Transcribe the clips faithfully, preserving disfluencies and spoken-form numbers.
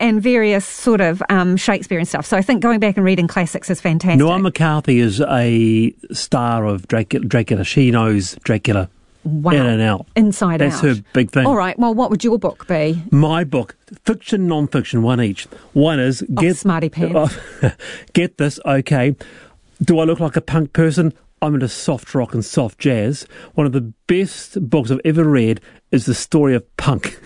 and various sort of um, Shakespearean stuff. So I think going back and reading classics is fantastic. Noah McCarthy is a star of Dracula. Dracula. She knows Dracula. Wow. In and out. Inside That's out. That's her big thing. All right. Well, what would your book be? My book, fiction, non-fiction, one each. One is... Get, oh, smarty pants. Uh, get this, okay. Do I look like a punk person? I'm into soft rock and soft jazz. One of the best books I've ever read is The Story of Punk.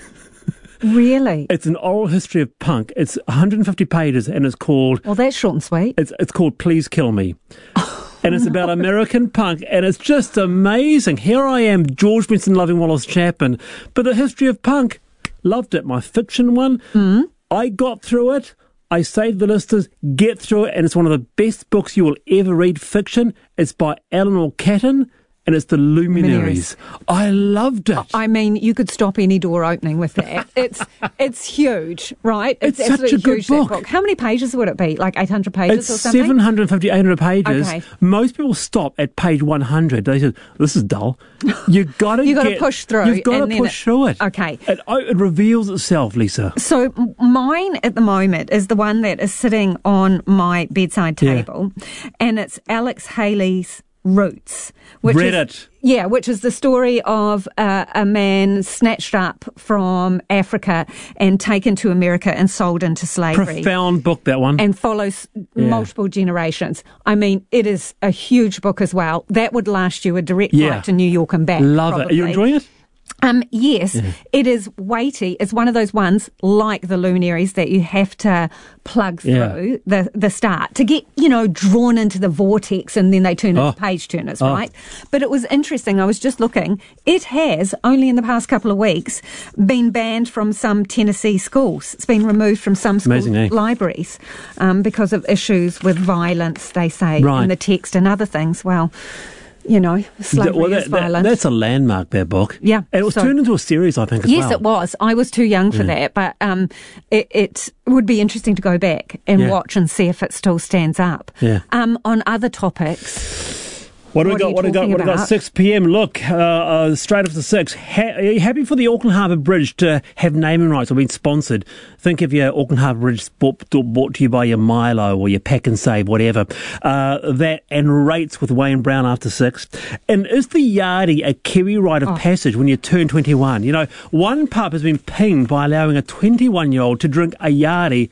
Really? It's an oral history of punk. It's one hundred fifty pages and it's called... Well, that's short and sweet. It's, it's called Please Kill Me. And it's about American punk, and it's just amazing. Here I am, George Benson loving Wallace Chapman, but the history of punk, loved it. My fiction one, mm. I got through it. I say to the listeners, get through it, and it's one of the best books you will ever read, fiction. It's by Eleanor Catton, and it's The Luminaries. I loved it. I mean, you could stop any door opening with that. It's it's huge, right? It's, it's such a good huge, book. book. How many pages would it be? Like eight hundred pages it's or something? seven hundred fifty, eight hundred pages. Okay. Most people stop at page one hundred. They say, this is dull. You've got to you got to push through. You've got to push it, through it. Okay. It, it reveals itself, Lisa. So mine at the moment is the one that is sitting on my bedside table, yeah. and it's Alex Haley's Roots. Which Read is, it. Yeah, which is the story of uh, a man snatched up from Africa and taken to America and sold into slavery. Profound book, that one. And follows yeah. multiple generations. I mean, it is a huge book as well. That would last you a direct yeah. flight to New York and back. Love probably. it. Are you enjoying it? Um, yes, yeah. It is weighty. It's one of those ones like the Luminaries that you have to plug through yeah. the the start to get, you know, drawn into the vortex, and then they turn into oh. page turners, oh. right? But it was interesting. I was just looking. It has, only in the past couple of weeks, been banned from some Tennessee schools. It's been removed from some school Amazing, eh? libraries um, because of issues with violence, they say, right. in the text and other things. Well... You know, slavery well, that, is violent. That, that's a landmark, that book. Yeah. And it was so, turned into a series, I think, as yes, well. Yes, it was. I was too young for yeah. that, but um, it, it would be interesting to go back and yeah. watch and see if it still stands up. Yeah. Um, on other topics... What do we what got? What do we got? What do we got? six p.m. Look, uh, uh, straight after six. Ha- are you happy for the Auckland Harbour Bridge to have naming rights or being sponsored? Think of your Auckland Harbour Bridge bought, bought to you by your Milo or your Pack and Save, whatever. Uh, that and rates with Wayne Brown after six. And is the Yardie a Kiwi rite of oh. passage when you turn twenty-one? You know, one pub has been pinged by allowing a twenty-one-year-old to drink a Yardie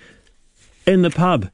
in the pub.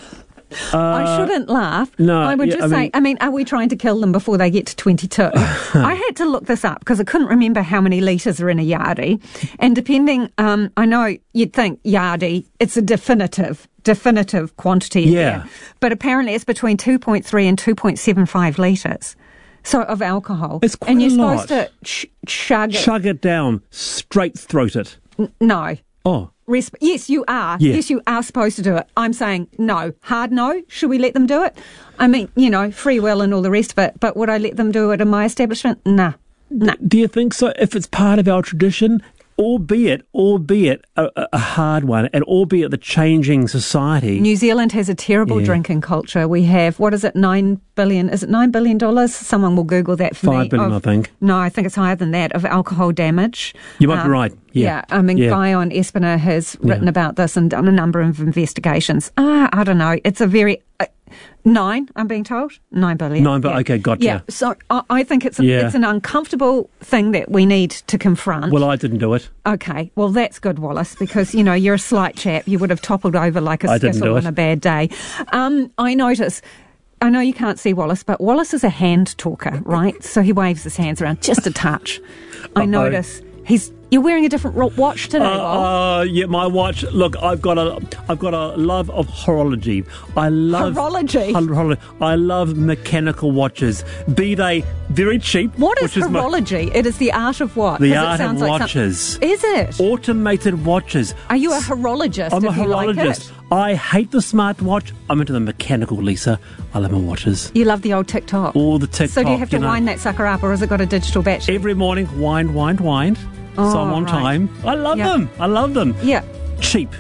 Uh, I shouldn't laugh. No, I would yeah, just I say, mean, I mean, are we trying to kill them before they get to twenty-two? I had to look this up because I couldn't remember how many litres are in a Yardie. And depending, um, I know you'd think Yardie, it's a definitive, definitive quantity. Yeah. Here, but apparently it's between two point three and two point seven five litres. So of alcohol. It's quite and you're a lot. supposed to ch- chug it. Chug it down, straight throat it. N- no. Oh. Resp- yes, you are. Yeah. Yes, you are supposed to do it. I'm saying no. Hard no. Should we let them do it? I mean, you know, free will and all the rest of it. But would I let them do it in my establishment? Nah. Nah. Do you think so? If it's part of our tradition, albeit, albeit a, a hard one, and albeit the changing society. New Zealand has a terrible yeah. drinking culture. We have, what is it, nine billion? Is it nine billion dollars? Someone will Google that for Five me. billion, of, I think. No, I think it's higher than that, of alcohol damage. You might um, be right. Yeah. yeah. I mean, yeah. Guyon Espiner has written yeah. about this and done a number of investigations. Ah, I don't know. It's a very... Uh, Nine, I'm being told. Nine billion. Nine, but yeah. okay, gotcha. Yeah, so I, I think it's a, yeah. it's an uncomfortable thing that we need to confront. Well, I didn't do it. Okay, well, that's good, Wallace, because, you know, you're a slight chap. You would have toppled over like a I didn't do skittle it. on a bad day. Um, I notice... I know you can't see Wallace, but Wallace is a hand talker, right? So he waves his hands around just a touch. I Uh-oh. notice he's... You're wearing a different watch today, uh, Wal. uh, yeah, my watch. Look, I've got a, I've got a love of horology. I love Horology? Horology. I love mechanical watches, be they very cheap. What is which is my- horology? It is the art of what? The 'Cause it art of sounds like some- watches. Is it? Automated watches. Are you a horologist? I'm a if you like horologist. it? I hate the smartwatch. I'm into the mechanical, Lisa. I love my watches. You love the old TikTok. All the TikTok. So do you have to you know. wind that sucker up, or has it got a digital battery? Every morning, wind, wind, wind. Oh, so I'm on right. time. I love Yeah. them. I love them. Yeah. Cheap.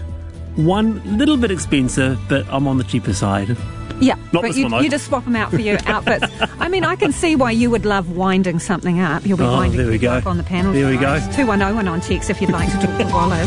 One little bit expensive, but I'm on the cheaper side. Yeah, Not but this you, one, though. you just swap them out for your outfits. I mean, I can see why you would love winding something up. You'll be Oh, winding there we people go. up on the panel. There we go. two one oh one on text if you'd like to talk to Wallace.